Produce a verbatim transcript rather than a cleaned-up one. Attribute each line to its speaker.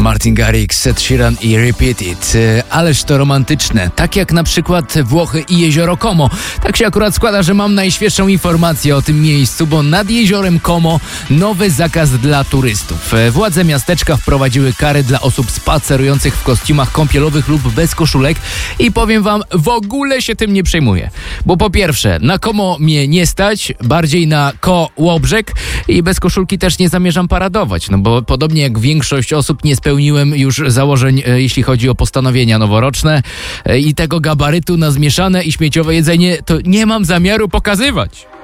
Speaker 1: Martin Garrix, Ed Sheeran i Repeat It. Ależ to romantyczne. Tak jak na przykład Włochy i jezioro Como. Tak się akurat składa, że mam najświeższą informację o tym miejscu, bo nad jeziorem Como nowy zakaz dla turystów. Władze miasteczka wprowadziły kary dla osób spacerujących w kostiumach kąpielowych lub bez koszulek i powiem wam, w ogóle się tym nie przejmuję. Bo po pierwsze, na Como mnie nie stać, bardziej na Kołobrzeg i bez koszulki też nie zamierzam paradować, no bo podobnie jak większość osób nie spełniłem już założeń, e, jeśli chodzi o postanowienia noworoczne e, i tego gabarytu na zmieszane i śmieciowe jedzenie to nie mam zamiaru pokazywać.